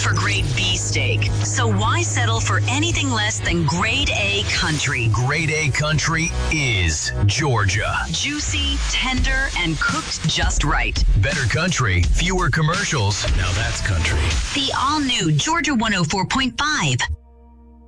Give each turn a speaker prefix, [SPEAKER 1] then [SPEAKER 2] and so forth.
[SPEAKER 1] for grade B steak. So why settle for anything less than grade A country?
[SPEAKER 2] Grade A country is Georgia.
[SPEAKER 1] Juicy, tender, and cooked just right.
[SPEAKER 2] Better country, fewer commercials. Now that's country.
[SPEAKER 1] The all-new Georgia 104.5.